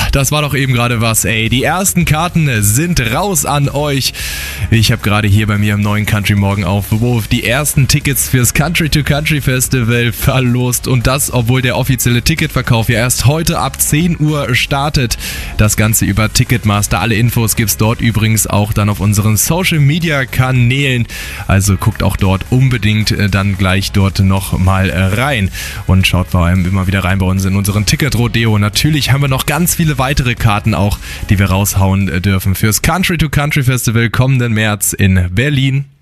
das war doch eben gerade was, ey. Die ersten Karten sind raus an euch. Ich habe gerade hier bei mir im neuen Country Morgen Aufruf die ersten Tickets fürs Country to Country Festival verlost. Und das, obwohl der offizielle Ticketverkauf ja erst heute ab 10 Uhr startet. Das Ganze über Ticketmaster. Alle Infos gibt's dort übrigens auch dann auf unseren Social Media Kanälen. Also guckt auch dort unbedingt dann gleich dort nochmal rein. Und schaut vor allem immer wieder rein bei uns in unseren Ticket-Rodeo. Natürlich haben wir noch ganz viele weitere Karten auch, die wir raushauen dürfen fürs Country to Country Festival kommenden März in Berlin.